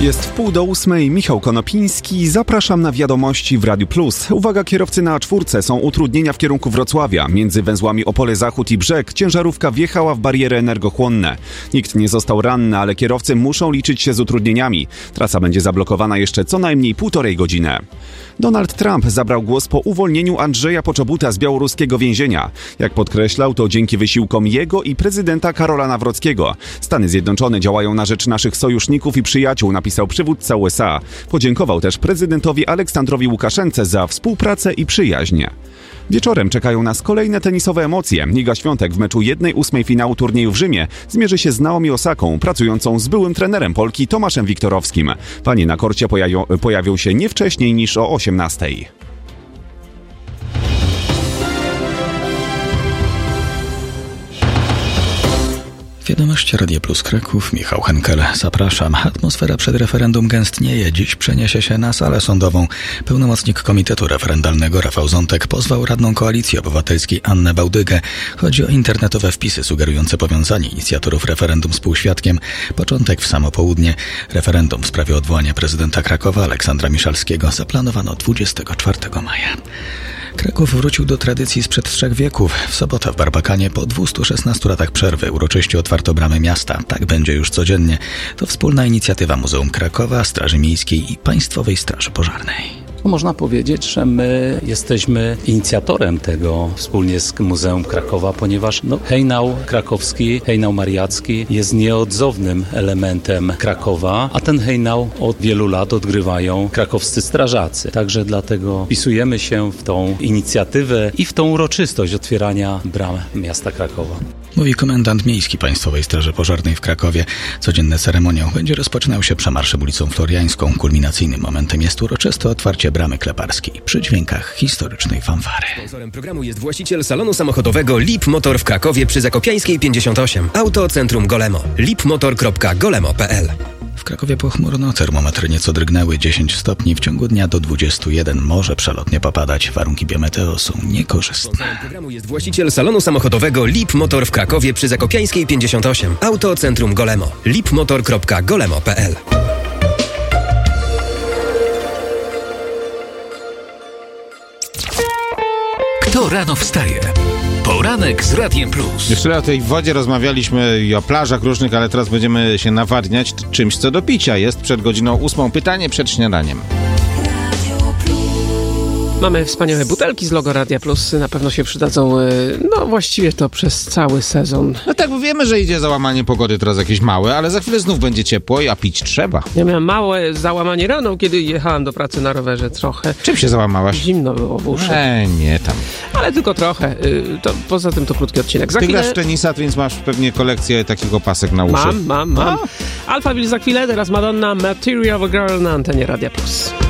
Jest 7:30, Michał Konopiński, zapraszam na wiadomości w Radiu Plus. Uwaga, kierowcy na A4, są utrudnienia w kierunku Wrocławia. Między węzłami Opole Zachód i Brzeg ciężarówka wjechała w bariery energochłonne. Nikt nie został ranny, ale kierowcy muszą liczyć się z utrudnieniami. Trasa będzie zablokowana jeszcze co najmniej 1,5 godziny. Donald Trump zabrał głos po uwolnieniu Andrzeja Poczobuta z białoruskiego więzienia. Jak podkreślał, to dzięki wysiłkom jego i prezydenta Karola Nawrockiego. Stany Zjednoczone działają na rzecz naszych sojuszników i przyjaciół, napisał przywódca USA. Podziękował też prezydentowi Aleksandrowi Łukaszence za współpracę i przyjaźń. Wieczorem czekają nas kolejne tenisowe emocje. Iga Świątek w meczu 1/8 finału turnieju w Rzymie zmierzy się z Naomi Osaką, pracującą z byłym trenerem Polki Tomaszem Wiktorowskim. Panie na korcie pojawią się nie wcześniej niż o 18:00. Wiadomości Radia Plus Kraków, Michał Henkel. Zapraszam. Atmosfera przed referendum gęstnieje. Dziś przeniesie się na salę sądową. Pełnomocnik Komitetu Referendalnego Rafał Zątek pozwał radną Koalicji Obywatelskiej Annę Bałdygę. Chodzi o internetowe wpisy sugerujące powiązanie inicjatorów referendum z półświadkiem. Początek w samo południe. Referendum w sprawie odwołania prezydenta Krakowa Aleksandra Miszalskiego zaplanowano 24 maja. Kraków wrócił do tradycji sprzed 3 wieków. W sobotę w Barbakanie po 216 latach przerwy uroczyście otwarto bramy miasta. Tak będzie już codziennie. To wspólna inicjatywa Muzeum Krakowa, Straży Miejskiej i Państwowej Straży Pożarnej. Można powiedzieć, że my jesteśmy inicjatorem tego wspólnie z Muzeum Krakowa, ponieważ hejnał krakowski, hejnał mariacki jest nieodzownym elementem Krakowa, a ten hejnał od wielu lat odgrywają krakowscy strażacy. Także dlatego wpisujemy się w tą inicjatywę i w tą uroczystość otwierania bram miasta Krakowa. Mówi komendant miejski Państwowej Straży Pożarnej w Krakowie. Codzienny ceremoniał będzie rozpoczynał się przemarszem ulicą Floriańską. Kulminacyjnym momentem jest uroczyste otwarcie bramy kleparskiej przy dźwiękach historycznej fanfary. Sponsorem programu jest właściciel salonu samochodowego Lip Motor w Krakowie przy Zakopiańskiej 58. Autocentrum Golemo. lipmotor.golemo.pl. W Krakowie pochmurno, termometry nieco drgnęły 10 stopni, w ciągu dnia do 21 może przelotnie popadać. Warunki biometeo są niekorzystne. Sponsorem programu jest właściciel salonu samochodowego Lip Motor w Krakowie przy Zakopiańskiej 58. Autocentrum Golemo. lipmotor.golemo.pl. Kto rano wstaje? Poranek z Radiem Plus. Jeszcze o tej wodzie rozmawialiśmy i o plażach różnych, ale teraz będziemy się nawadniać czymś, co do picia jest przed godziną 8. Pytanie przed śniadaniem. Mamy wspaniałe butelki z logo Radia Plus, na pewno się przydadzą, właściwie to przez cały sezon. No tak, bo wiemy, że idzie załamanie pogody teraz jakieś małe, ale za chwilę znów będzie ciepło, a pić trzeba. Ja miałem małe załamanie rano, kiedy jechałem do pracy na rowerze trochę. Czym się załamałaś? Zimno było w uszy. Nie tam. Ale tylko trochę. Poza tym to krótki odcinek. Ty grasz w tenisa, więc masz pewnie kolekcję takich opasek na uszy. Mam. Alphaville za chwilę, teraz Madonna, Material Girl na antenie Radia Plus.